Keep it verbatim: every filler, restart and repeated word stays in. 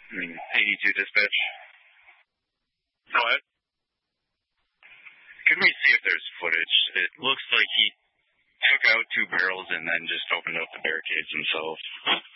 eighty-two dispatch. Go ahead. Can we see if there's footage? It looks like he took out two barrels and then just opened up the barricades himself.